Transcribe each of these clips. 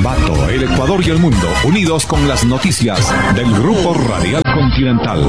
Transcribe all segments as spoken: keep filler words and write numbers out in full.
Ambato, el Ecuador y el mundo, unidos con las noticias del Grupo Radial Continental.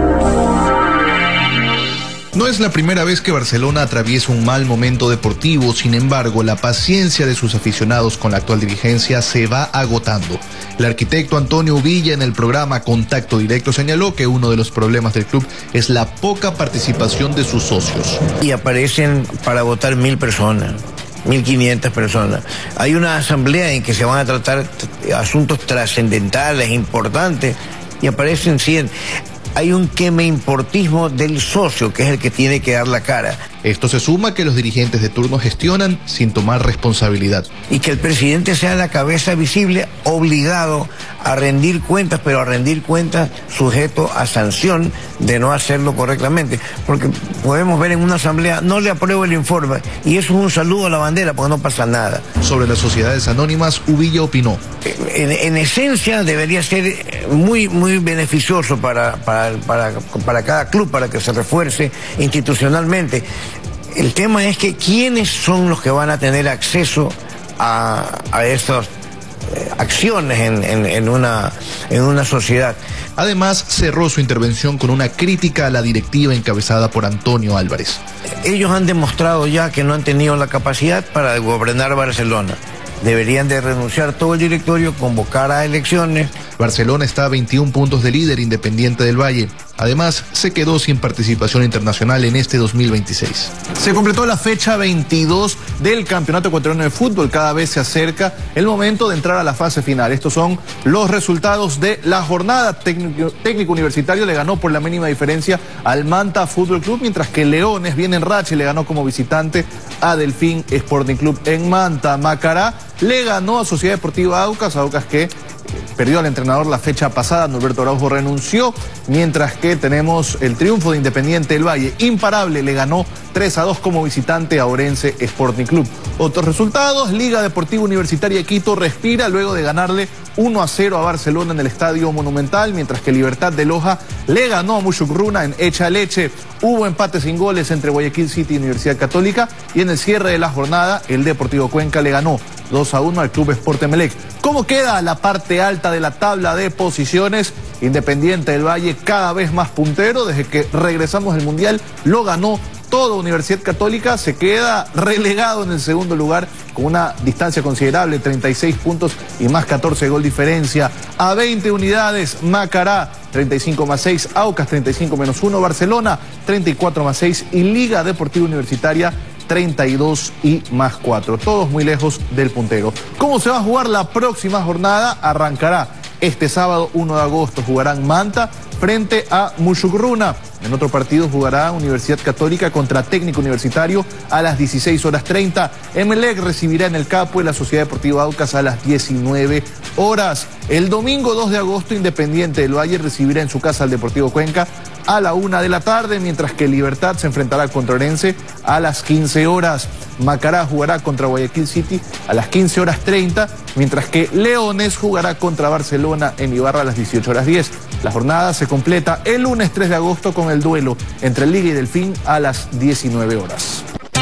No es la primera vez que Barcelona atraviesa un mal momento deportivo, sin embargo, la paciencia de sus aficionados con la actual dirigencia se va agotando. El arquitecto Antonio Villa en el programa Contacto Directo señaló que uno de los problemas del club es la poca participación de sus socios. Y aparecen para votar mil personas. mil quinientas personas. Hay una asamblea en que se van a tratar asuntos trascendentales, importantes, y aparecen cien. Hay un quemeimportismo del socio, que es el que tiene que dar la cara. Esto se suma a que los dirigentes de turno gestionan sin tomar responsabilidad. Y que el presidente sea la cabeza visible, obligado a rendir cuentas, pero a rendir cuentas sujeto a sanción de no hacerlo correctamente. Porque podemos ver en una asamblea, no le apruebo el informe, y eso es un saludo a la bandera, porque no pasa nada. Sobre las sociedades anónimas, Uvilla opinó. En, en esencia debería ser muy, muy beneficioso para, para, para, para cada club, para que se refuerce institucionalmente. El tema es que quiénes son los que van a tener acceso a, a esas eh, acciones en, en, en, una, en una sociedad. Además, cerró su intervención con una crítica a la directiva encabezada por Antonio Álvarez. Ellos han demostrado ya que no han tenido la capacidad para gobernar Barcelona. Deberían de renunciar todo el directorio, convocar a elecciones. Barcelona está a veintiún puntos de líder, Independiente del Valle. Además, se quedó sin participación internacional en este dos mil veintiséis. Se completó la fecha veintidós del Campeonato Ecuatoriano de Fútbol. Cada vez se acerca el momento de entrar a la fase final. Estos son los resultados de la jornada. Técnico, técnico Universitario le ganó por la mínima diferencia al Manta Fútbol Club, mientras que Leones viene en racha y le ganó como visitante a Delfín Sporting Club en Manta. Macará le ganó a Sociedad Deportiva Aucas, Aucas que perdió al entrenador la fecha pasada, Norberto Araujo renunció, mientras que tenemos el triunfo de Independiente del Valle. Imparable le ganó tres a dos como visitante a Orense Sporting Club. Otros resultados, Liga Deportiva Universitaria de Quito respira luego de ganarle uno a cero a Barcelona en el Estadio Monumental, mientras que Libertad de Loja le ganó a Muchugruna en Echa Leche. Hubo empate sin goles entre Guayaquil City y Universidad Católica, y en el cierre de la jornada, el Deportivo Cuenca le ganó dos a uno al Club Sport Emelec. ¿Cómo queda la parte alta de la tabla de posiciones? Independiente del Valle cada vez más puntero, desde que regresamos del Mundial lo ganó toda Universidad Católica, se queda relegado en el segundo lugar con una distancia considerable, treinta y seis puntos y más catorce gol diferencia. A veinte unidades, Macará, treinta y cinco más seis, Aucas, treinta y cinco menos uno, Barcelona, treinta y cuatro más seis y Liga Deportiva Universitaria, treinta y dos y más cuatro, todos muy lejos del puntero. ¿Cómo se va a jugar la próxima jornada? Arrancará este sábado uno de agosto, jugarán Manta frente a Muchugruna. En otro partido jugará Universidad Católica contra Técnico Universitario a las dieciséis horas treinta. Emelec recibirá en el Capo y la Sociedad Deportiva Aucas a las diecinueve horas. El domingo dos de agosto, Independiente del Valle recibirá en su casa al Deportivo Cuenca a la una de la tarde, mientras que Libertad se enfrentará contra Orense a las quince horas. Macará jugará contra Guayaquil City a las quince horas treinta, mientras que Leones jugará contra Barcelona en Ibarra a las dieciocho horas diez. La jornada se completa el lunes tres de agosto con el duelo entre Liga y Delfín a las diecinueve horas.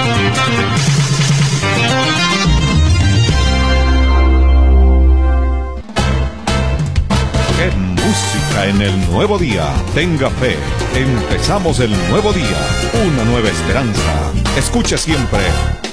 ¡Qué música en el nuevo día! Tenga fe, empezamos el nuevo día, una nueva esperanza. Escuche siempre